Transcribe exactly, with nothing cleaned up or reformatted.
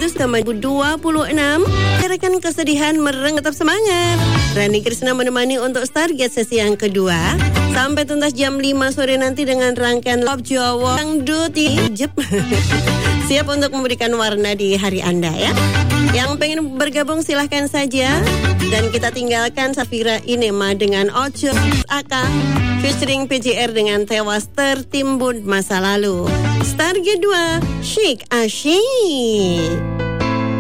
Agustus dua ribu dua puluh enam. Rekan kesedihan mereng tetap semangat. Rani Krisna menemani untuk Stargate sesi yang kedua sampai tuntas jam lima sore nanti dengan rangkaian Love Jawa Dangdut Jep. Siap untuk memberikan warna di hari Anda ya. Yang pengen bergabung silahkan saja. Dan kita tinggalkan Safira Inema dengan Ocho Aka featuring P J R dengan Tewas Tertimbun Masa Lalu. Stargate dua Syik Asyik.